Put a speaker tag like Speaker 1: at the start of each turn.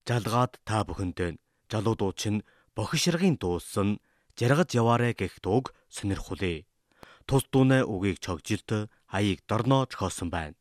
Speaker 1: Жалгаад та бүхэнд залуудууд чинь бохишрагын дууссан жаргаж яваарэ гэх дууг сонирхуулъя. Тус дууны үгийг чогжилт аяыг дорноо зохиосон байна.